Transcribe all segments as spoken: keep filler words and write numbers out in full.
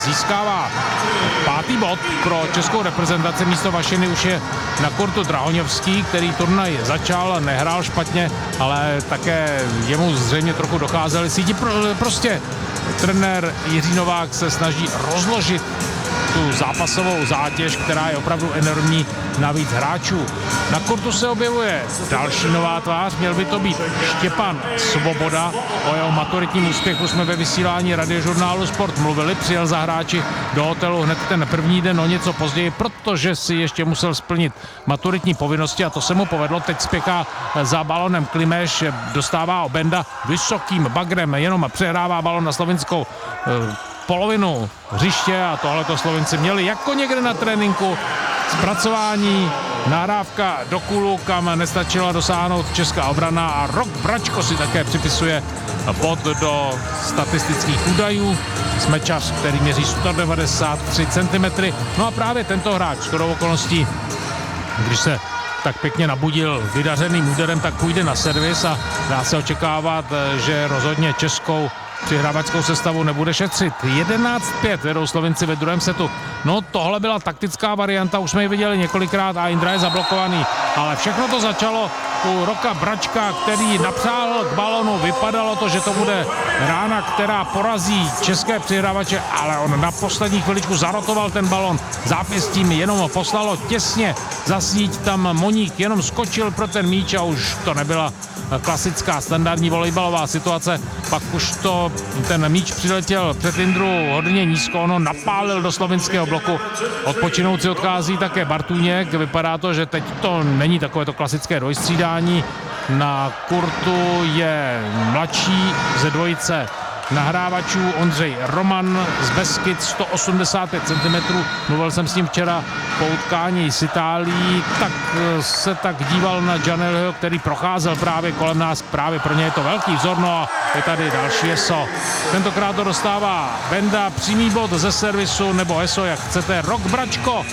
Získává pátý bod pro českou reprezentaci. Místo Vašiny už je na kurtu Drahoňovský, který turnaj začal, nehrál špatně, ale také jemu zřejmě trochu docházely síti. Prostě trenér Jiří Novák se snaží rozložit tu zápasovou zátěž, která je opravdu enormní na víc hráčů. Na kurtu se objevuje další nová tvář, měl by to být Štěpán Svoboda. O jeho maturitním úspěchu jsme ve vysílání Radiožurnálu Sport mluvili, přijel za hráči do hotelu hned ten první den, o něco později, protože si ještě musel splnit maturitní povinnosti a to se mu povedlo. Teď spěchá za balonem Klimeš, dostává Obenda vysokým bagrem, jenom přehrává balon na slovinskou eh, polovinu hřiště a tohleto Slovinci měli jako někde na tréninku. Zpracování, nahrávka do kulu, kam nestačila dosáhnout česká obrana a Rok Bračko si také připisuje bod do statistických údajů. Smečař, který měří sto devadesát tři centimetrů. No a právě tento hráč, shodou okolností, když se tak pěkně nabudil vydařeným úderem, tak půjde na servis a dá se očekávat, že rozhodně českou přihrávačskou sestavu nebude šetřit. jedenáct pět vedou Slovinci ve druhém setu. No tohle byla taktická varianta, už jsme ji viděli několikrát a Indra je zablokovaný. Ale všechno to začalo u Roka Bračka, který napřál k balonu. Vypadalo to, že to bude rána, která porazí české přihrávače, ale on na poslední chviličku zarotoval ten balon zápěstím, jenom ho poslalo těsně za síť, tam Moník jenom skočil pro ten míč a už to nebyla klasická standardní volejbalová situace. Pak už to ten míč přiletěl před Indru hodně nízko, ono napálil do slovinského bloku. Odpočinout si odchází také Bartůněk. Vypadá to, že teď to není takové to klasické dvojstřídání. Na kurtu je mladší ze dvojice nahrávačů Ondřej Roman z Beskyd, sto osmdesát pět centimetrů. Mluvil jsem s ním včera po utkání s Itálií, tak se tak díval na Gianelliho, který procházel právě kolem nás. Právě pro ně je to velký vzor, no a je tady další eso. Tentokrát to dostává Benda, přímý bod ze servisu, nebo eso, jak chcete. Rok Bračko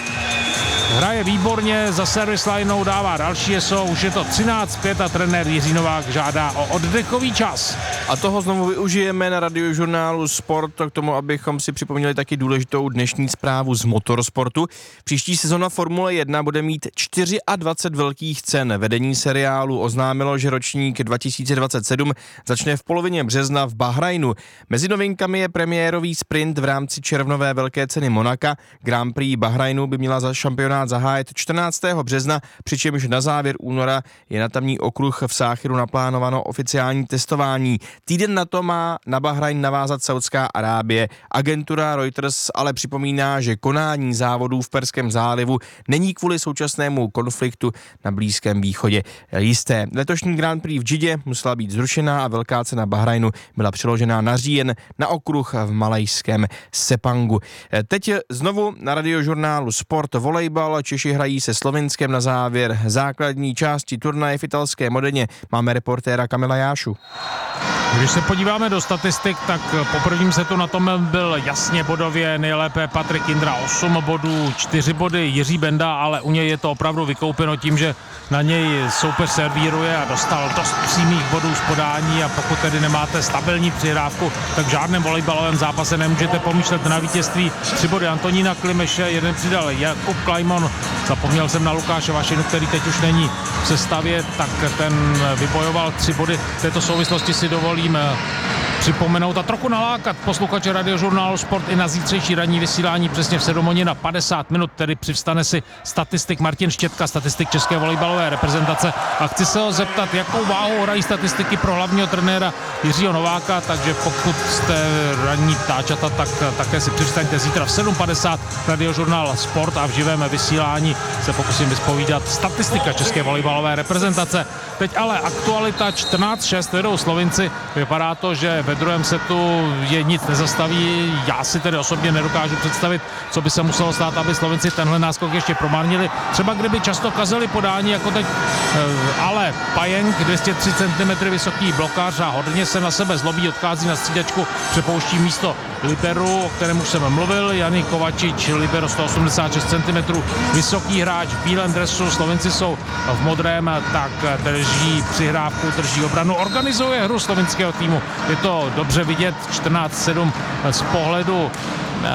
hraje výborně, za servis lineou dává další eso, už je to třináct pět a trenér Jiří Novák žádá o oddechový čas. A toho znovu využijeme na Radiožurnálu Sport k tomu, abychom si připomněli taky důležitou dnešní zprávu z motorsportu. Příští sezona Formule jedna bude mít dvacet čtyři velkých cen. Vedení seriálu oznámilo, že ročník dva tisíce dvacet sedm začne v polovině března v Bahrajnu. Mezi novinkami je premiérový sprint v rámci červnové velké ceny Monaka. Grand Prix Bahrajnu by měla za šampionát zahájit čtrnáctého března, přičemž na závěr února je na tamní okruh v Sáchiru naplánováno oficiální testování. Týden na to má na Bahrajn navázat Saudská Arábie. Agentura Reuters ale připomíná, že konání závodů v Perském zálivu není kvůli současnému konfliktu na Blízkém východě jisté. Letošní Grand Prix v Džidě musela být zrušená a velká cena Bahrajnu byla přeložena na říjen na okruh v malajském Sepangu. Teď znovu na Radiožurnálu Sport volejbal. Češi hrají se Slovinskem na závěr základní části turnaje v italské Modeně. Máme reportéra Kamila Jášu. Když se podíváme do statistik, tak po prvním setu na tom byl jasně bodově nejlépe Patrik Indra, osm bodů, čtyři body Jiří Benda, ale u něj je to opravdu vykoupeno tím, že na něj soupeř servíruje a dostal dost přímých bodů z podání a pokud tedy nemáte stabilní přihrávku, tak v žádném volejbalovém zápase nemůžete pomýšlet na vítězství. Tři body Antonína Klimeše, jeden přidal Jakub Klajmon, zapomněl jsem na Lukáše Vašinu, který teď už není v sestavě, tak ten vybojoval tři body. V této souvislosti si dovolím připomenout a trochu nalákat posluchače Radiožurnálu Sport i na zítřejší ranní vysílání přesně v sedm hodin na padesát minut, tedy přivstane si statistik Martin Štětka, statistik české volejbalové reprezentace a chci se ho zeptat, jakou váhu hrají statistiky pro hlavního trenéra Jiřího Nováka, takže pokud jste ranní ptáčata, tak také si přivstaňte zítra v sedm padesát Radiožurnál Sport a v živém vysílání se pokusím vyspovídat statistika české volejbalové reprezentace. Teď ale aktualita čtrnáct šest vedou Slovinci, vypadá to, že ve druhém setu je nic nezastaví. Já si tedy osobně nedokážu představit, co by se muselo stát, aby Slovenci tenhle náskok ještě promarnili. Třeba kdyby často kazeli podání, jako teď, ale Pajenk, dvě stě tři centimetrů vysoký blokář a hodně se na sebe zlobí, odchází na střídačku, přepouští místo liberu, o kterém už jsem mluvil, Jany Kovačič, libero sto osmdesát šest centimetrů, vysoký hráč v bílém dresu, Slovenci jsou v modrém, tak drží přihrávku, drží obranu, organizuje hru slovinského týmu. Je to dobře vidět, čtrnáct sedm z pohledu